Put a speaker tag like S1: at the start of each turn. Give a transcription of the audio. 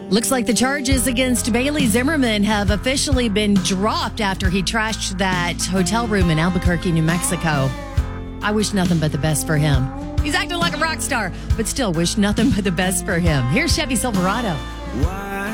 S1: Looks like the charges against Bailey Zimmerman have officially been dropped after he trashed that hotel room in Albuquerque, New Mexico. I wish nothing but the best for him. He's acting like a rock star, but still wish nothing but the best for him. Here's Chevy Silverado.
S2: Why